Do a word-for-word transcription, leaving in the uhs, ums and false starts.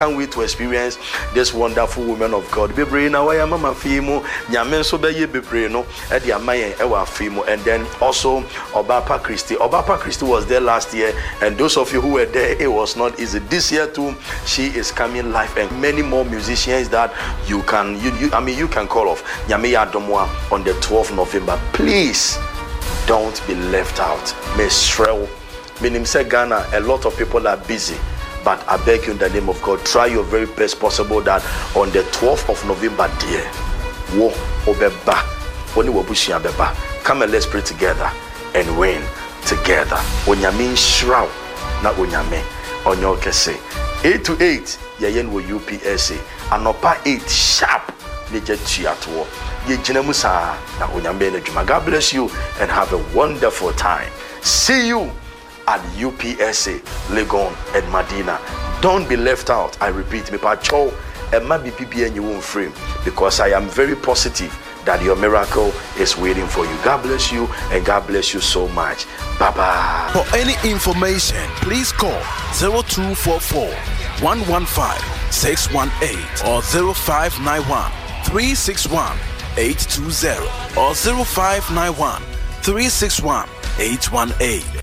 Can't wait to experience this wonderful woman of God. Bebre na waya mama fimo nyame so be ye bebre no e de amayen e wa fimo. And then also Obapa Christie. Obapa Christie was there last year, and those of you who were there, it was not easy. This year too, she is coming live, and many more musicians that you can you, you I mean you can call off. Nyame ya domwa on the twelfth of November. Please don't be left out. Mesrel. Meaning say Ghana, a lot of people are busy. But I beg you in the name of God, try your very best possible that on the twelfth of November, dear, wo obeba, oni wabushi abeba. Come and let's pray together and win together. Onyame shroud, na onyame onyo kese. Eight to eight, yayen wo U P S A. Anopa eight sharp, neje chiatwo. Ye jinemusa na onyame nejuma. God bless you and have a wonderful time. See you at U P S A, Legon and Medina. Don't be left out. I repeat, me pacho and my B P B and you won't frame, because I am very positive that your miracle is waiting for you. God bless you and God bless you so much. Bye bye. For any information, please call zero two four four, one one five, six one eight or zero five nine one, three six one, eight two zero or zero five nine one, three six one, eight one eight.